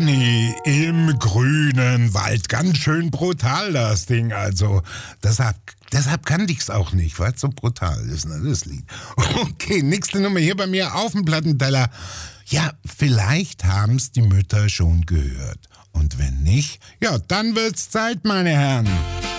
Conny im grünen Wald. Ganz schön brutal, das Ding. Also, deshalb kannte ich's auch nicht, weil es so brutal ist, ne, das Lied. Okay, nächste Nummer hier bei mir auf dem Plattenteller. Ja, vielleicht haben's die Mütter schon gehört. Und wenn nicht, ja, dann wird's Zeit, meine Herren.